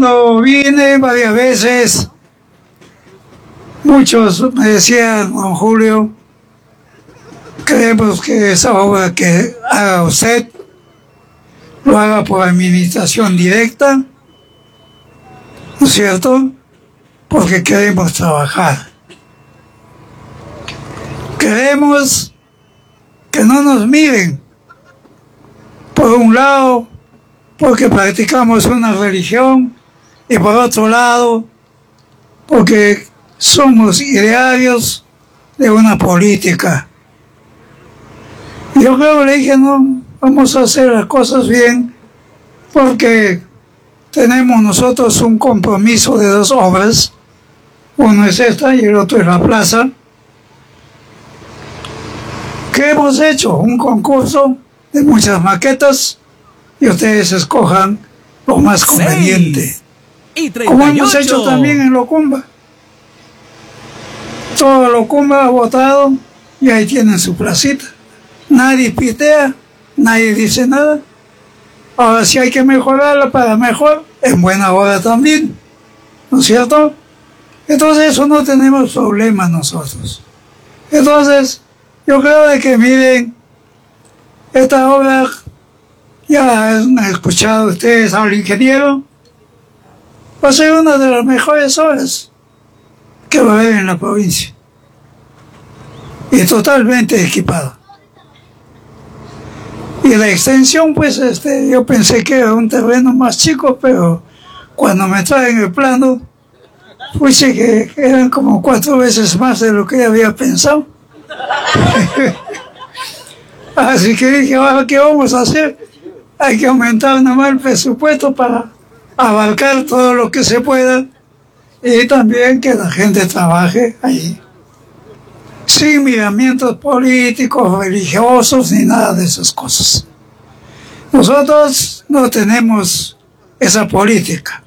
cuando vine varias veces, muchos me decían, don Julio, queremos que esa obra que haga usted lo haga por administración directa, ¿no es cierto? Porque queremos trabajar. Queremos que no nos miren, por un lado, porque practicamos una religión, y por otro lado, porque somos idearios de una política. Yo creo que le dije, no, vamos a hacer las cosas bien, porque tenemos nosotros un compromiso de dos obras, uno es esta y el otro es la plaza. ¿Qué hemos hecho? Un concurso de muchas maquetas y ustedes escojan lo más conveniente. Como hemos hecho también en Locumba. Todo Locumba ha votado y ahí tienen su placita. Nadie pitea, nadie dice nada. Ahora si hay que mejorarla para mejor, en buena hora también, ¿no es cierto? Entonces eso no tenemos problema nosotros. Entonces yo creo de que miren, esta obra ya han escuchado ustedes al ingeniero, va a ser una de las mejores obras que va a haber en la provincia y totalmente equipada. Y la extensión, pues, yo pensé que era un terreno más chico, pero cuando me traen el plano, pues sí que eran como 4 veces más de lo que había pensado. Así que dije, ahora, ¿qué vamos a hacer? Hay que aumentar nomás el presupuesto para abarcar todo lo que se pueda y también que la gente trabaje ahí, sin miramientos políticos, religiosos, ni nada de esas cosas. Nosotros no tenemos esa política.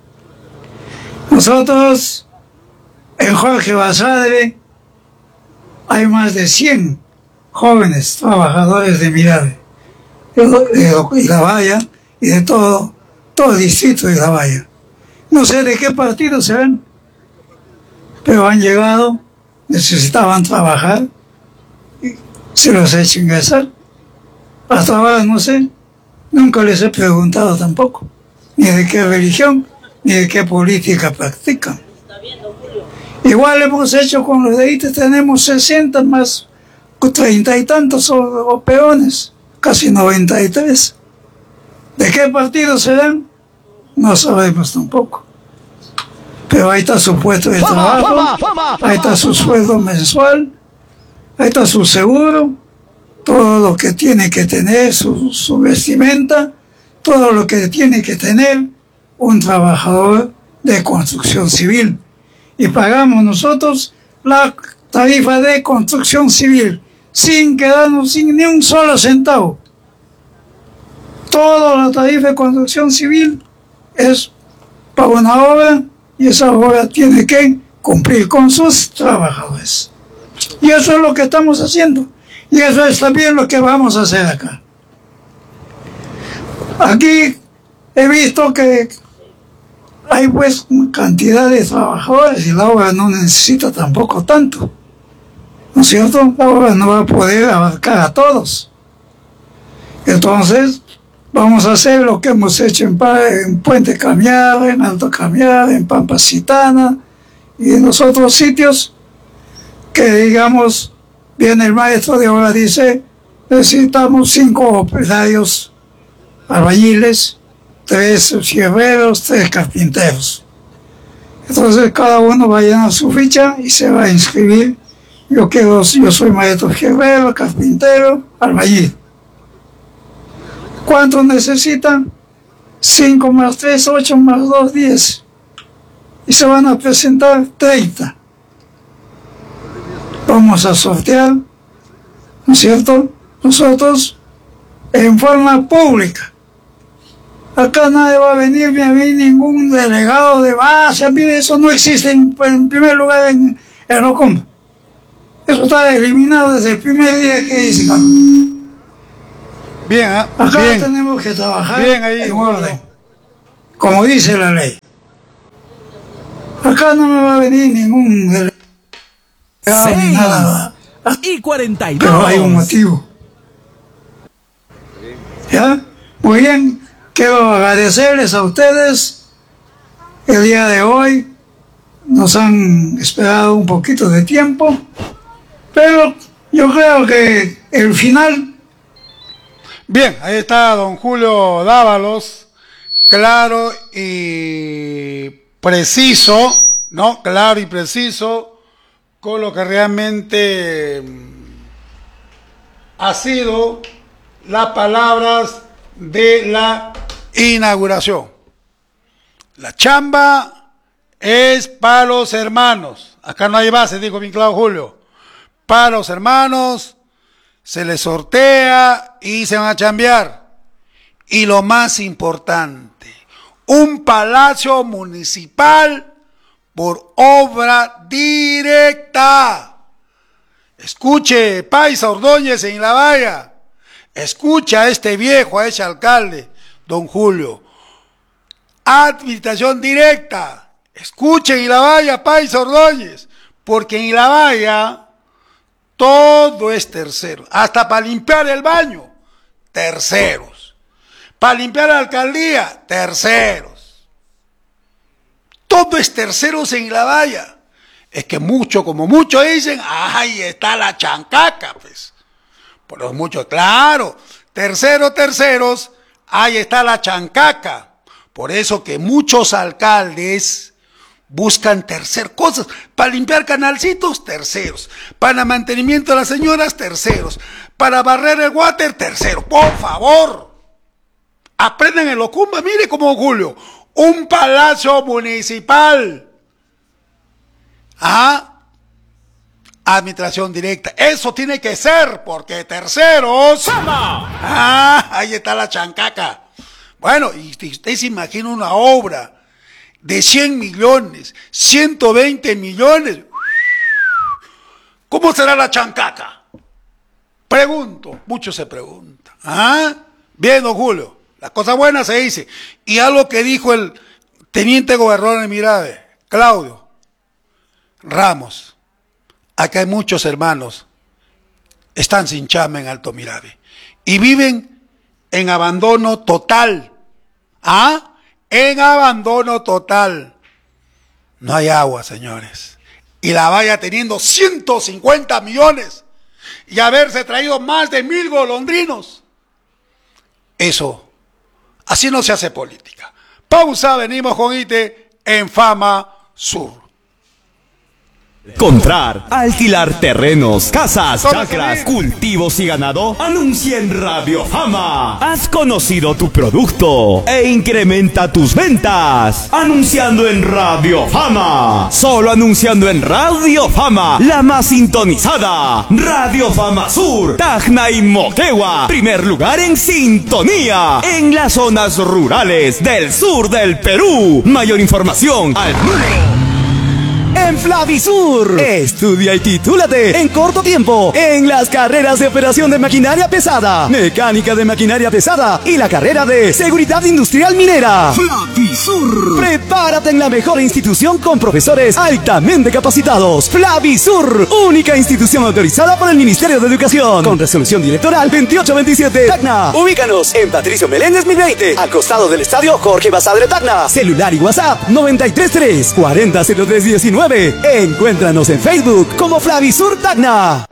Nosotros, en Jorge Basadre, hay más de 100 jóvenes trabajadores de Mirave, de La Valla y de todo el distrito de La Valla. No sé de qué partido serán, pero han llegado, necesitaban trabajar y se los he hecho ingresar. Hasta ahora no sé, nunca les he preguntado tampoco, ni de qué religión, ni de qué política practican. Igual hemos hecho con los de ahí, tenemos 60 más 30 y tantos o peones, casi 93. ¿De qué partido serán? No sabemos tampoco. Pero ahí está su puesto de trabajo, ahí está su sueldo mensual, ahí está su seguro, todo lo que tiene que tener, su vestimenta, todo lo que tiene que tener un trabajador de construcción civil. Y pagamos nosotros la tarifa de construcción civil, sin quedarnos sin ni un solo centavo. Toda la tarifa de construcción civil es para una obra y esa obra tiene que cumplir con sus trabajadores. Y eso es lo que estamos haciendo. Y eso es también lo que vamos a hacer acá. Aquí he visto que hay pues cantidad de trabajadores y la obra no necesita tampoco tanto. ¿No es cierto? La obra no va a poder abarcar a todos. Entonces, vamos a hacer lo que hemos hecho en Puente Camiar, en Alto Camiar, en Pampasitana y en los otros sitios que, digamos, viene el maestro de obra, dice, necesitamos 5 operarios albañiles, 3 fierreros, 3 carpinteros. Entonces cada uno va a llenar su ficha y se va a inscribir. Yo soy maestro fierrero, carpintero, albañil. ¿Cuántos necesitan? 5 más 3, 8 más 2, 10. Y se van a presentar 30. Vamos a sortear, ¿no es cierto? Nosotros, en forma pública. Acá nadie va a venir ni a mí ningún delegado de base. Mire, eso no existe en primer lugar en Locumba. Eso está eliminado desde el primer día que hice. Bien, acá bien. Tenemos que trabajar bien ahí, en orden. como dice la ley. Acá no me va a venir ningún delegado ni nada. 6:42. Pero hay un motivo. ¿Ya? Muy bien. Quiero agradecerles a ustedes el día de hoy. Nos han esperado un poquito de tiempo, pero yo creo que el final... Bien, ahí está don Julio Dávalos, claro y preciso, ¿no? Claro y preciso con lo que realmente ha sido las palabras de la inauguración. La chamba es para los hermanos. Acá no hay base, dijo bien claro Julio. Para los hermanos se les sortea y se van a chambear. Y lo más importante, un palacio municipal por obra directa. Escuche, Paisa Ordóñez en La Valla. Escucha a este viejo, a ese alcalde, don Julio. Administración directa. Escuchen en La Valla, Paisa Ordóñez, porque en La Valla todo es tercero. Hasta para limpiar el baño, terceros. Para limpiar la alcaldía, terceros. Todo es terceros en La Valla. Es que mucho, como muchos dicen, ahí está la chancaca, pues. Por los muchos, claro, terceros, ahí está la chancaca. Por eso que muchos alcaldes buscan cosas, para limpiar canalcitos, terceros, para mantenimiento de las señoras, terceros, para barrer el water, tercero. Por favor, aprendan el Ocumba, mire como Julio, un palacio municipal. Administración directa, eso tiene que ser, porque terceros, ahí está la chancaca. Bueno, y usted se imagina una obra de 100 millones, 120 millones. ¿Cómo será la chancaca? Pregunto, muchos se preguntan. Bien, don Julio, las cosas buenas se dice. Y algo que dijo el teniente gobernador de Mirave, Claudio Ramos, acá hay muchos hermanos, están sin chamba en Alto Mirave y viven en abandono total. En abandono total. No hay agua, señores. Y La Valla teniendo 150 millones y haberse traído más de 1000 golondrinos. Eso, así no se hace política. Pausa, venimos con ITE en Fama Sur. Comprar, alquilar terrenos, casas, chacras, cultivos y ganado. Anuncia en Radio Fama. Has conocido tu producto e incrementa tus ventas. Anunciando en Radio Fama. Solo anunciando en Radio Fama, la más sintonizada. Radio Fama Sur, Tacna y Moquegua. Primer lugar en sintonía en las zonas rurales del sur del Perú. Mayor información al número. En Flavisur, estudia y titúlate en corto tiempo en las carreras de operación de maquinaria pesada, mecánica de maquinaria pesada y la carrera de seguridad industrial minera. Flavisur, prepárate en la mejor institución con profesores altamente capacitados. Flavisur, única institución autorizada por el Ministerio de Educación, con resolución directoral 2827 Tacna. Ubícanos en Patricio Meléndez 1020, al costado del estadio Jorge Basadre Tacna. Celular y WhatsApp 933 400319. Encuéntranos en Facebook como Flavisur Tacna.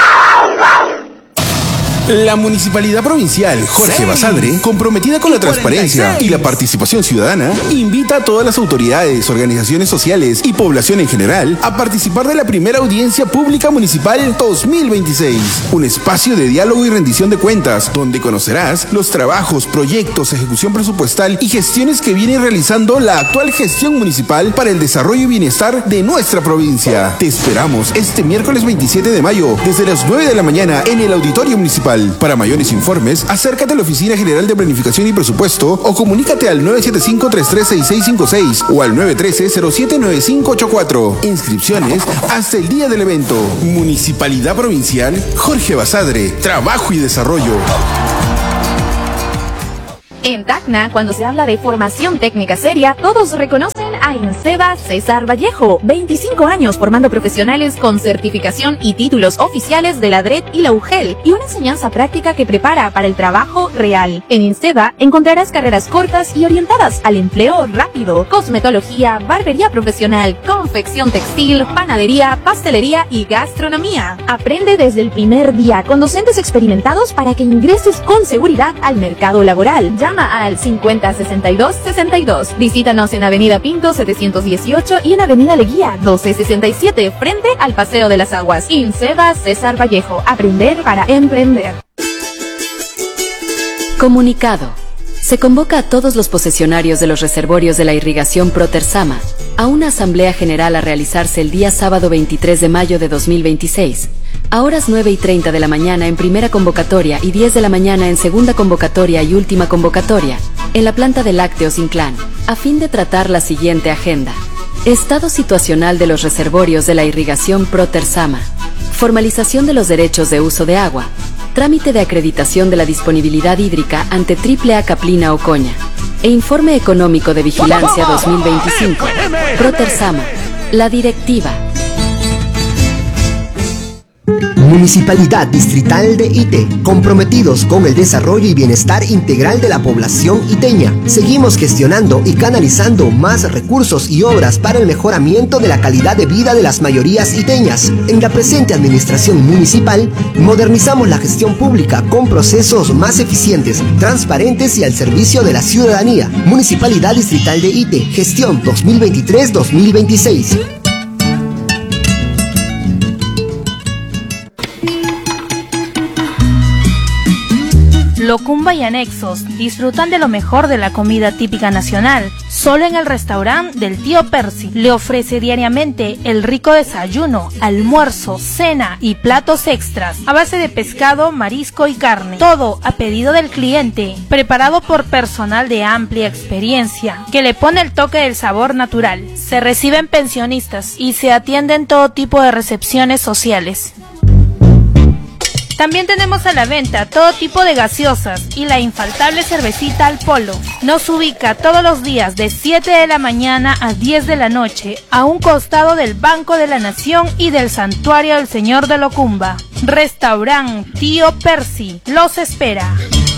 La Municipalidad Provincial Jorge Basadre, comprometida con la transparencia y la participación ciudadana, invita a todas las autoridades, organizaciones sociales y población en general a participar de la primera audiencia pública municipal 2026, un espacio de diálogo y rendición de cuentas, donde conocerás los trabajos, proyectos, ejecución presupuestal y gestiones que viene realizando la actual gestión municipal para el desarrollo y bienestar de nuestra provincia. Te esperamos este miércoles 27 de mayo, desde las 9 de la mañana en el Auditorio Municipal. Para mayores informes, acércate a la Oficina General de Planificación y Presupuesto o comunícate al 975-336656 o al 913-079584. Inscripciones hasta el día del evento. Municipalidad Provincial Jorge Basadre. Trabajo y desarrollo. En Tacna, cuando se habla de formación técnica seria, todos reconocen a INSEBA César Vallejo. 25 años formando profesionales con certificación y títulos oficiales de la DRED y la UGEL, y una enseñanza práctica que prepara para el trabajo real. En INSEBA encontrarás carreras cortas y orientadas al empleo rápido, cosmetología, barbería profesional, confección textil, panadería, pastelería y gastronomía. Aprende desde el primer día con docentes experimentados para que ingreses con seguridad al mercado laboral. Llama al 506262. Visítanos en Avenida Pinto 718 y en Avenida Leguía 1267, frente al Paseo de las Aguas. INSEBA César Vallejo. Aprender para emprender. Comunicado. Se convoca a todos los posesionarios de los reservorios de la irrigación Protersama a una asamblea general a realizarse el día sábado 23 de mayo de 2026, a horas 9:30 de la mañana en primera convocatoria y 10 de la mañana en segunda convocatoria y última convocatoria, en la planta de lácteos Inclán, a fin de tratar la siguiente agenda. Estado situacional de los reservorios de la irrigación Protersama, formalización de los derechos de uso de agua, trámite de acreditación de la disponibilidad hídrica ante AAA Caplina Ocoña, e informe económico de vigilancia 2025. Protersama, la directiva. Municipalidad Distrital de Ite, comprometidos con el desarrollo y bienestar integral de la población iteña. Seguimos gestionando y canalizando más recursos y obras para el mejoramiento de la calidad de vida de las mayorías iteñas. En la presente administración municipal, modernizamos la gestión pública con procesos más eficientes, transparentes y al servicio de la ciudadanía. Municipalidad Distrital de Ite, gestión 2023-2026. Locumba y anexos disfrutan de lo mejor de la comida típica nacional, solo en el restaurante del tío Percy. Le ofrece diariamente el rico desayuno, almuerzo, cena y platos extras a base de pescado, marisco y carne. Todo a pedido del cliente, preparado por personal de amplia experiencia, que le pone el toque del sabor natural. Se reciben pensionistas y se atienden todo tipo de recepciones sociales. También tenemos a la venta todo tipo de gaseosas y la infaltable cervecita al polo. Nos ubica todos los días de 7 de la mañana a 10 de la noche, a un costado del Banco de la Nación y del Santuario del Señor de Locumba. Restaurante Tío Percy los espera.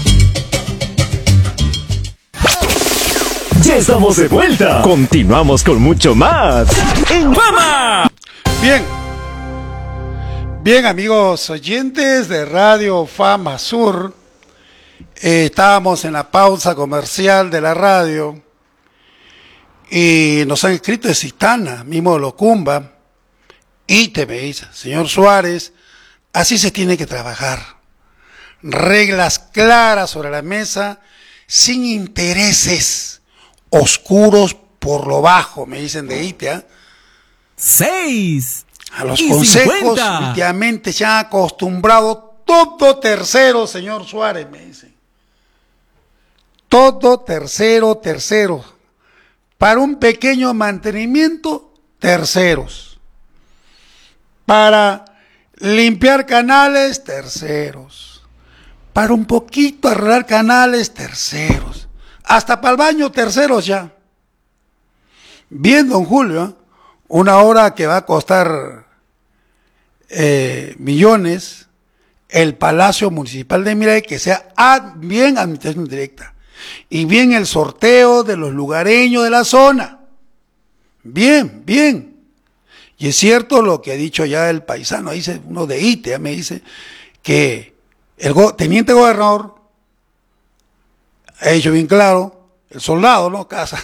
Ya estamos de vuelta. Continuamos con mucho más en Fama. Bien, amigos oyentes de Radio Fama Sur, estábamos en la pausa comercial de la radio y nos han escrito de Citana, mismo de Locumba, y te me dice, señor Suárez, así se tiene que trabajar. Reglas claras sobre la mesa, sin intereses oscuros por lo bajo, me dicen de ITEA. 6. A los consejos últimamente se han acostumbrado todo tercero, señor Suárez, me dice. Todo tercero. Para un pequeño mantenimiento, terceros. Para limpiar canales, terceros. Para un poquito arreglar canales, terceros. Hasta para el baño, terceros ya. Bien, don Julio, una hora que va a costar millones, el Palacio Municipal de Miray, que sea bien administración directa y bien el sorteo de los lugareños de la zona. Bien. Y es cierto lo que ha dicho ya el paisano, dice uno de ITE, me dice que el teniente gobernador ha dicho bien claro, el soldado, ¿no? Casa,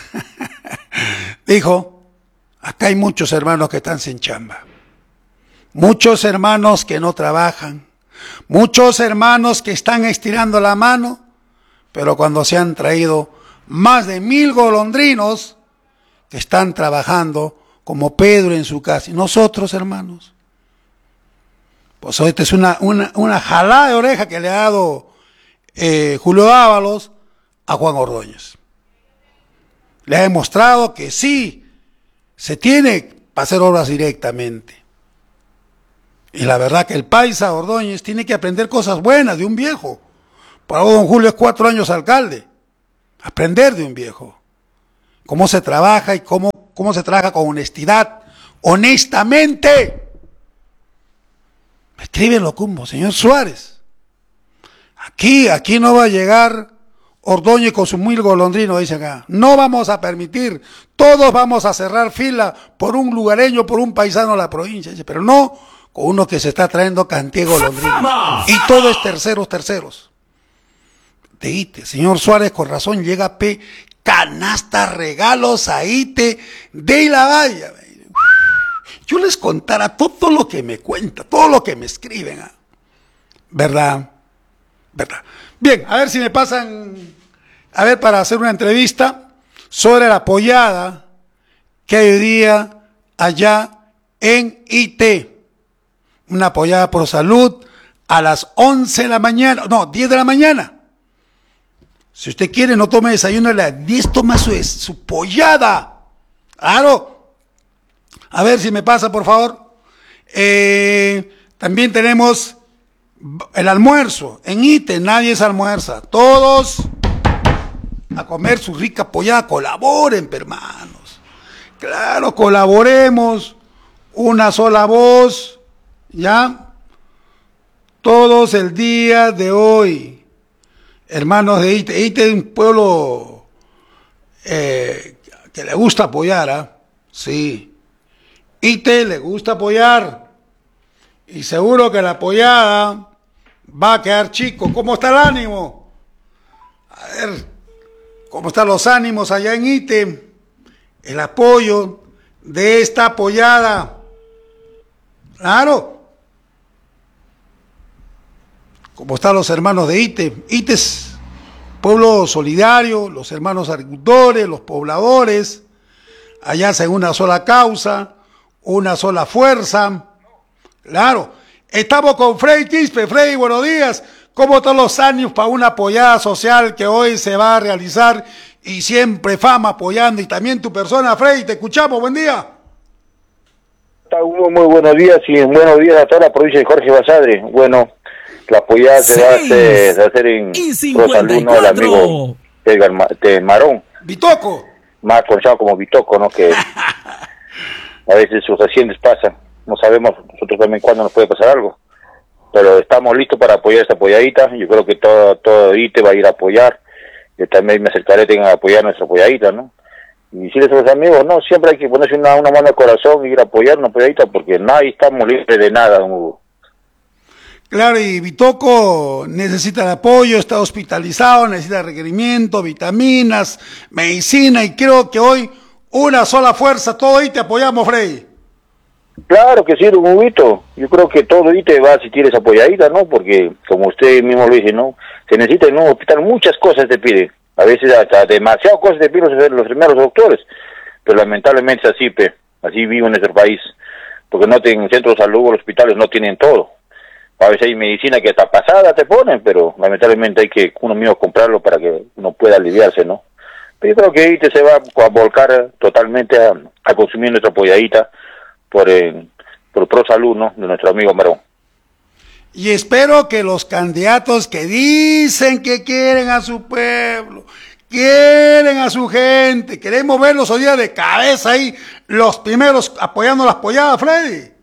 dijo, acá hay muchos hermanos que están sin chamba. Muchos hermanos que no trabajan, muchos hermanos que están estirando la mano, pero cuando se han traído más de 1000 golondrinos que están trabajando como Pedro en su casa. Y nosotros, hermanos, pues esta es una jalada de oreja que le ha dado Julio Dávalos a Juan Ordóñez. Le ha demostrado que sí, se tiene para hacer obras directamente. Y la verdad que el paisa Ordóñez tiene que aprender cosas buenas de un viejo. Por algo don Julio es 4 años alcalde. Aprender de un viejo. Cómo se trabaja y cómo se trabaja con honestidad, honestamente. Escribe Locumbo, señor Suárez. Aquí no va a llegar Ordóñez con su mil golondrino, dice acá. No vamos a permitir, todos vamos a cerrar fila por un lugareño, por un paisano de la provincia, dice, pero no con uno que se está trayendo cantidad de golondrino. Y todo es terceros. De ITE, señor Suárez, con razón llega canasta, regalos a ITE de la Valla. Yo les contara todo lo que me cuenta, todo lo que me escriben, ¿eh? ¿Verdad? Bien, a ver si me pasan, para hacer una entrevista sobre la pollada que hay hoy día allá en ITE. Una pollada por salud a las 11 de la mañana, no, 10 de la mañana. Si usted quiere, no tome desayuno a las 10, toma su pollada. Claro. A ver si me pasa, por favor. También tenemos el almuerzo. En ITE nadie se almuerza. Todos a comer su rica pollada. Colaboren, hermanos. Claro, colaboremos. Una sola voz. ¿Ya? Todos el día de hoy. Hermanos de ITE. ITE es un pueblo que le gusta apoyar, ¿ah? Sí. ITE le gusta apoyar. Y seguro que la apoyada va a quedar chico. ¿Cómo está el ánimo? A ver, ¿cómo están los ánimos allá en ITE? El apoyo de esta apoyada. Claro. ¿Cómo están los hermanos de ITE? ITE es pueblo solidario, los hermanos agricultores, los pobladores, allá hacen una sola causa, una sola fuerza. Claro, estamos con Freddy Quispe. Freddy, buenos días. ¿Cómo están los ánimos para una apoyada social que hoy se va a realizar? Y siempre Fama apoyando, y también tu persona, Freddy, te escuchamos, buen día. Muy buenos días, y buenos días a toda la provincia de Jorge Basadre. Bueno, la apoyada se va a hacer en los alumnos del amigo de Marón. Bitoco. Más conocido como Bitoco, ¿no? Que a veces sus accidentes pasan. No sabemos nosotros también cuándo nos puede pasar algo. Pero estamos listos para apoyar esta apoyadita. Yo creo que todo ITE va a ir a apoyar. Yo también me acercaré a apoyar nuestra apoyadita, ¿no? Y decirles a los amigos, no, siempre hay que ponerse una mano al corazón y ir a apoyar una apoyadita, porque nadie estamos libres de nada, don Hugo. Claro, y Bitoco necesita el apoyo, está hospitalizado, necesita requerimiento, vitaminas, medicina, y creo que hoy una sola fuerza, todo ITE apoyamos, Freddy. Claro que sí, don Huguito. Yo creo que todo ITE va a asistir esa apoyadita, ¿no? Porque, como usted mismo lo dice, ¿no? Se necesita en un hospital, muchas cosas te piden. A veces hasta demasiadas cosas te piden los primeros doctores. Pero lamentablemente es así, así vive en nuestro país. Porque no tienen centros de salud, los hospitales no tienen todo. A veces hay medicina que está pasada, te ponen, pero lamentablemente hay que uno mismo comprarlo para que uno pueda aliviarse, ¿no? Pero yo creo que ITE se va a volcar totalmente a consumir nuestra apoyadita por pro salud, ¿no? De nuestro amigo Marón. Y espero que los candidatos que dicen que quieren a su pueblo, quieren a su gente, queremos verlos hoy día de cabeza ahí, los primeros apoyando las apoyadas, Freddy.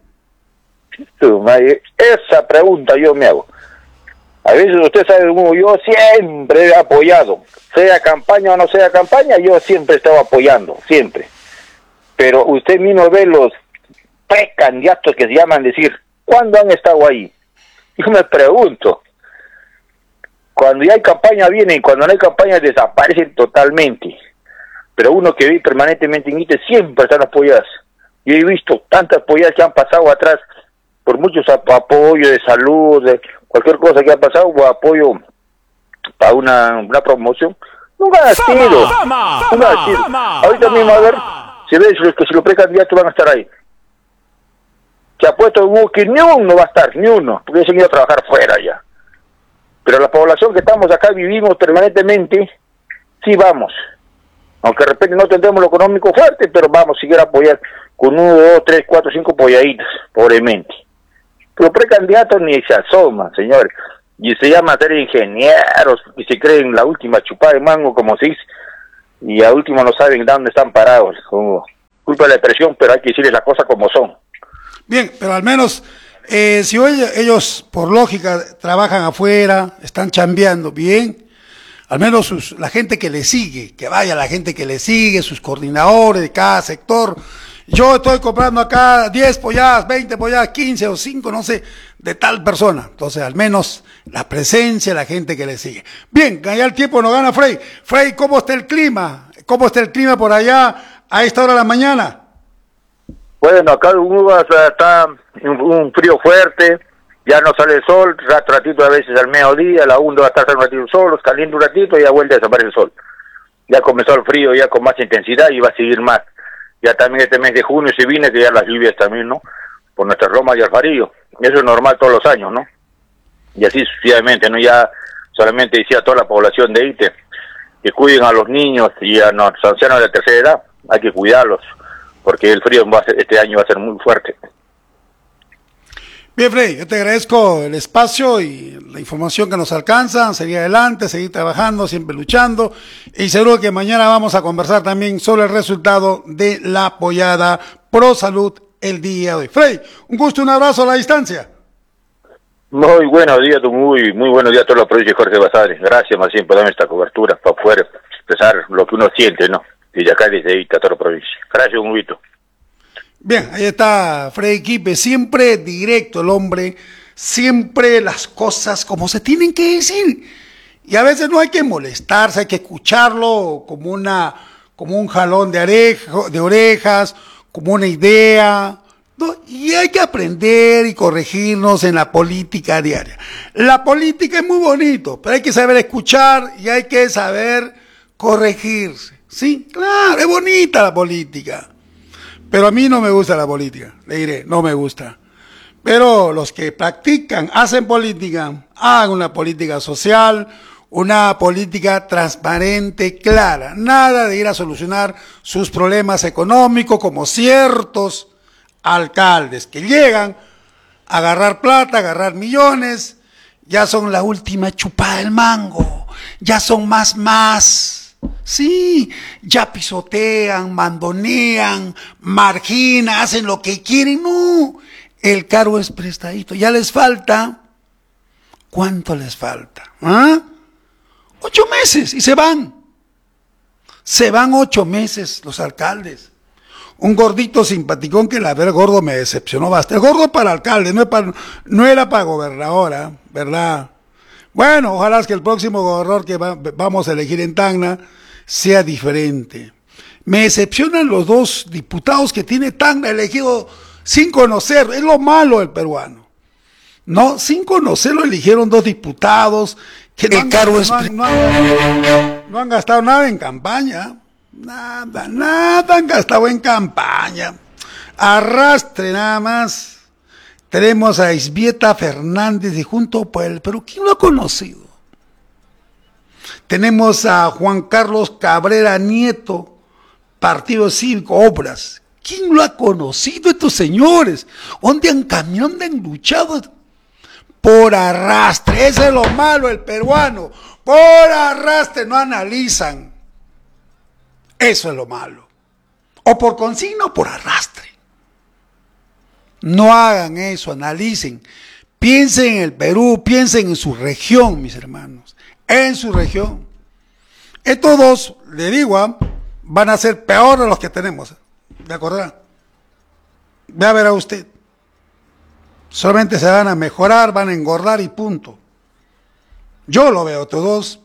Esa pregunta yo me hago. A veces usted sabe, yo siempre he apoyado, sea campaña o no sea campaña, yo siempre he estado apoyando, siempre. Pero usted mismo ve los precandidatos que se llaman, decir, ¿cuándo han estado ahí? Yo me pregunto, cuando ya hay campaña vienen, cuando no hay campaña desaparecen totalmente. Pero uno que ve permanentemente en ITE siempre están apoyadas. Yo he visto tantas apoyadas que han pasado atrás por muchos apoyos de salud, de cualquier cosa que ha pasado, o apoyo para una promoción. Nunca ha sido. Ahorita mismo, a ver, se ve que si los precandidatos van a estar ahí. Se ha puesto que ni uno va a estar, ni uno, porque se han ido a trabajar fuera ya. Pero la población que estamos acá, vivimos permanentemente, sí vamos. Aunque de repente no tendremos lo económico fuerte, pero vamos a seguir a apoyar con 1, 2, 3, 4, 5 apoyaditas, pobremente. Pero precandidatos ni se asoman, señores. y se llama ser ingenieros y se creen la última chupada de mango, como se dice, y al último no saben dónde están parados, como culpa de la expresión, pero hay que decirles las cosas como son. Bien, pero al menos si hoy ellos por lógica trabajan afuera, están chambeando bien, al menos la gente que le sigue, que vaya la gente que le sigue, sus coordinadores de cada sector. Yo estoy comprando acá 10 polladas, 20 polladas, 15 o 5, no sé, de tal persona. Entonces, al menos la presencia, la gente que le sigue. Bien, ya el tiempo no gana Frei. Frei, ¿cómo está el clima? ¿Cómo está el clima por allá a esta hora de la mañana? Bueno, acá está un frío fuerte, ya no sale el sol, ratito a veces al mediodía, a la 1 va a estar un ratito el sol, caliente un ratito y ya vuelve a desaparecer el sol. Ya comenzó el frío ya con más intensidad y va a seguir más. Ya también este mes de junio se viene que ya las lluvias también, ¿no? Por nuestras lomas y Alfarillo. Eso es normal todos los años, ¿no? Y así sucesivamente, ¿no? Ya solamente decía a toda la población de Ite que cuiden a los niños y a los ancianos de la tercera edad. Hay que cuidarlos, porque el frío este año va a ser muy fuerte. Bien, Frei, yo te agradezco el espacio y la información que nos alcanza, seguir adelante, seguir trabajando, siempre luchando, y seguro que mañana vamos a conversar también sobre el resultado de la pollada Pro Salud el día de hoy. Frei, un gusto, un abrazo a la distancia. Muy buenos días, muy buenos días a todos los proyectos de Jorge Basadre. Gracias, más bien, por darme esta cobertura para poder expresar lo que uno siente, ¿no? Desde acá, desde ahí, a toda la provincia. Gracias, un gusto. Bien, ahí está Frei Quipe, siempre directo el hombre, siempre las cosas como se tienen que decir. Y a veces no hay que molestarse, hay que escucharlo como un jalón de orejas, como una idea, ¿no? Y hay que aprender y corregirnos en la política diaria. La política es muy bonito, pero hay que saber escuchar y hay que saber corregirse. Sí, claro, es bonita la política. Pero a mí no me gusta la política, le diré, no me gusta. Pero los que practican, hacen política, hagan una política social, una política transparente, clara. Nada de ir a solucionar sus problemas económicos como ciertos alcaldes que llegan a agarrar plata, a agarrar millones, ya son la última chupada del mango, ya son más. Sí, ya pisotean, mandonean, marginan, hacen lo que quieren. No, el cargo es prestadito. Ya les falta. ¿Cuánto les falta? 8 meses y se van. Se van 8 meses los alcaldes. Un gordito simpaticón que la verdad, gordo me decepcionó bastante. El gordo para alcalde, no era para gobernadora, ¿verdad? Bueno, ojalá que el próximo gobernador que vamos a elegir en Tacna sea diferente. Me decepcionan los 2 diputados que tiene Tacna elegido sin conocer. Es lo malo del peruano. No, sin conocerlo eligieron 2 diputados que no han gastado nada en campaña. Nada han gastado en campaña. Arrastre nada más. Tenemos a Isbieta Fernández de Juntos por el Perú. ¿Quién lo ha conocido? Tenemos a Juan Carlos Cabrera Nieto, Partido Cívico Obras. ¿Quién lo ha conocido estos señores? ¿Dónde han caminado? ¿Dónde han luchado? Por arrastre. Ese es lo malo del peruano. Por arrastre, no analizan. Eso es lo malo. O por consigna o por arrastre. No hagan eso, analicen. Piensen en el Perú, piensen en su región, mis hermanos. En su región. Estos 2, le digo, van a ser peor de los que tenemos. ¿De acuerdo? Ya verá usted. Solamente se van a mejorar, van a engordar y punto. Yo lo veo, estos 2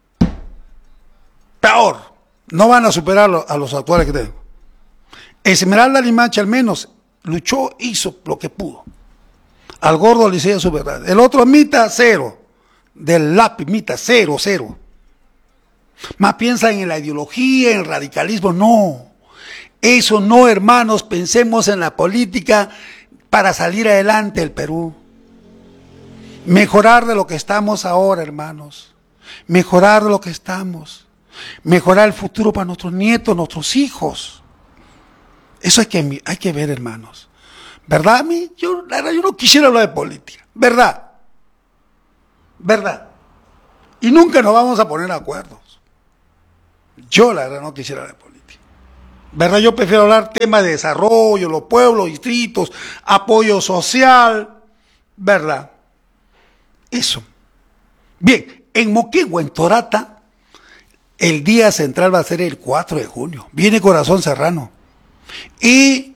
peor. No van a superar a los actuales que tengo. Esmeralda Limache al menos luchó, hizo lo que pudo. Al gordo le hicieron su verdad. El otro Mita 0. Del lápiz, Mita 0. Más piensan en la ideología, en el radicalismo. No. Eso no, hermanos. Pensemos en la política para salir adelante el Perú. Mejorar de lo que estamos ahora, hermanos. Mejorar de lo que estamos. Mejorar el futuro para nuestros nietos, nuestros hijos. Eso hay que ver, hermanos. ¿Verdad? Yo no quisiera hablar de política. ¿Verdad? ¿verdad? Y nunca nos vamos a poner de acuerdo. Yo, la verdad, no quisiera la política. ¿Verdad? Yo prefiero hablar temas de desarrollo, los pueblos, distritos, apoyo social, ¿verdad? Eso. Bien, en Moquegua, en Torata, el día central va a ser el 4 de junio. Viene Corazón Serrano. Y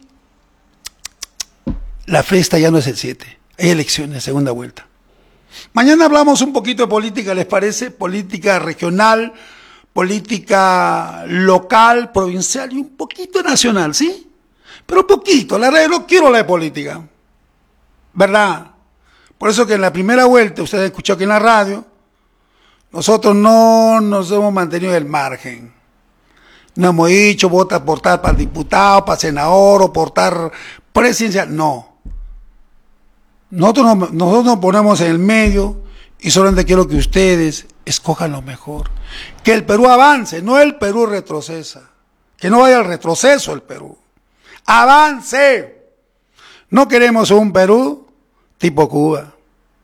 la fiesta ya no es el 7. Hay elecciones, segunda vuelta. Mañana hablamos un poquito de política, ¿les parece? Política regional, política local, provincial y un poquito nacional, ¿sí? Pero poquito, la verdad no quiero la de política, ¿verdad? Por eso que en la primera vuelta, ustedes escuchó aquí en la radio, nosotros no nos hemos mantenido el margen. No hemos dicho, vota por tal para diputado, para senador o por tal presidencial, no. Nosotros nos ponemos en el medio y solamente quiero que ustedes escojan lo mejor. Que el Perú avance, no el Perú retrocesa. Que no vaya al retroceso el Perú. ¡Avance! No queremos un Perú tipo Cuba.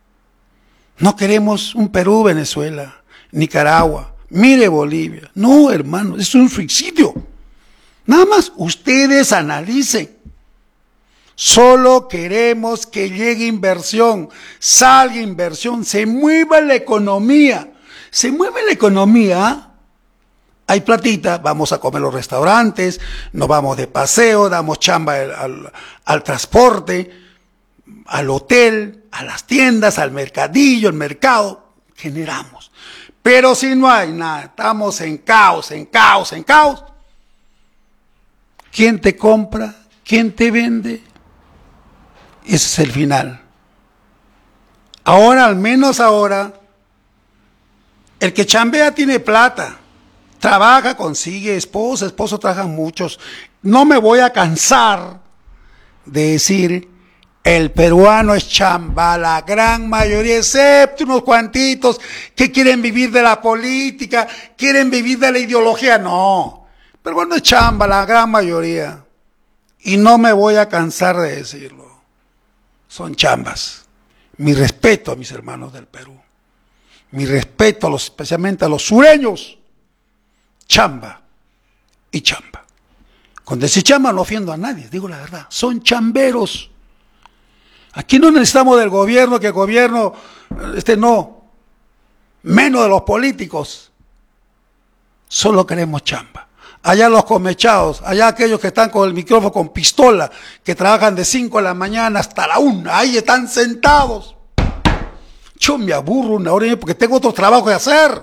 No queremos un Perú Venezuela, Nicaragua. Mire Bolivia. No, hermano, es un suicidio. Nada más, ustedes analicen. Solo queremos que llegue inversión, salga inversión, se mueva la economía. Se mueve la economía, hay platita, vamos a comer a los restaurantes, nos vamos de paseo, damos chamba al transporte, al hotel, a las tiendas, al mercadillo, el mercado, generamos. Pero si no hay nada, estamos en caos, en caos, en caos. ¿Quién te compra? ¿Quién te vende? Ese es el final. Ahora, al menos ahora, el que chambea tiene plata, trabaja, consigue esposos trabajan muchos. No me voy a cansar de decir, el peruano es chamba, la gran mayoría, excepto unos cuantitos que quieren vivir de la política, quieren vivir de la ideología, no. El peruano es chamba, la gran mayoría. Y no me voy a cansar de decirlo. Son chambas. Mi respeto a mis hermanos del Perú. Mi respeto especialmente a los sureños. Chamba y chamba. Cuando decir chamba no ofiendo a nadie, digo la verdad. Son chamberos. Aquí no necesitamos del gobierno, que el gobierno, no. Menos de los políticos. Solo queremos chamba. Allá los comechados, allá aquellos que están con el micrófono, con pistola, que trabajan de 5 de la mañana hasta la 1, ahí están sentados. Yo me aburro una hora porque tengo otro trabajo que hacer.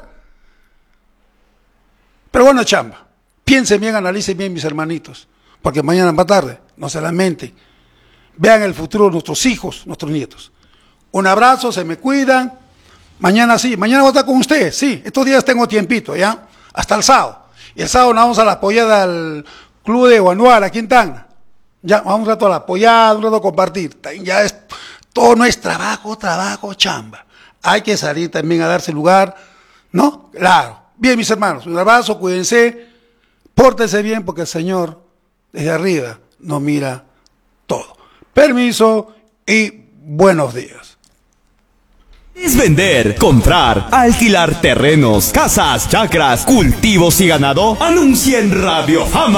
Pero bueno, chamba. Piensen bien, analicen bien, mis hermanitos, porque mañana más tarde, no se lamenten. Vean el futuro de nuestros hijos, nuestros nietos. Un abrazo, se me cuidan. Mañana sí, mañana voy a estar con ustedes, sí. Estos días tengo tiempito, ¿ya? Hasta el sábado. Y el sábado nos vamos a la apoyada al Club de Guanual, aquí en Tacna. Ya, vamos un rato a la apoyada, un rato a compartir. Ya es, todo no es trabajo, chamba. Hay que salir también a darse lugar, ¿no? Claro. Bien, mis hermanos, un abrazo, cuídense, pórtense bien porque el Señor desde arriba nos mira todo. Permiso y buenos días. Es vender, comprar, alquilar terrenos, casas, chacras, cultivos y ganado. Anuncia en Radio Fama.